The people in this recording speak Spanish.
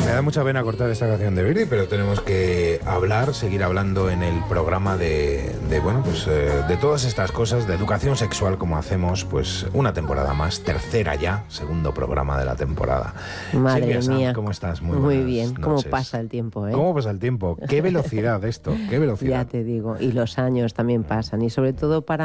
Me da mucha pena cortar esta canción de Virdi, pero tenemos que seguir hablando en el programa de todas estas cosas, de educación sexual, como hacemos, pues una temporada más, tercera ya, segundo programa de la temporada. Madre mía. ¿Cómo estás? Muy bien. Noches. ¿Cómo pasa el tiempo, eh? ¿Cómo pasa el tiempo? ¿Qué velocidad esto? ¿Qué velocidad? Ya te digo. Y los años también pasan. Y sobre todo para